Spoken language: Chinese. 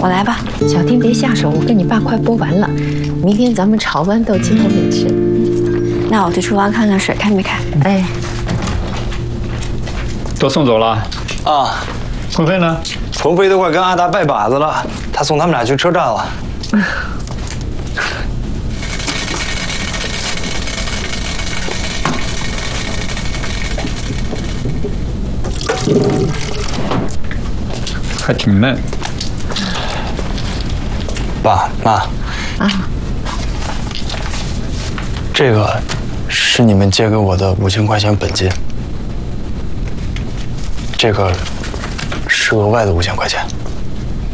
我来吧。 小婷别下手，我跟你爸快剥完了，明天咱们炒豌豆金童面吃。 那我去厨房看看水开没开。 哎， 都送走了啊？ 鹏飞呢？ 鹏飞都快跟阿达拜把子了，他送他们俩去车站了。 还挺嫩。 爸妈，这个是你们借给我的5000块钱本金，这个是额外的5000块钱。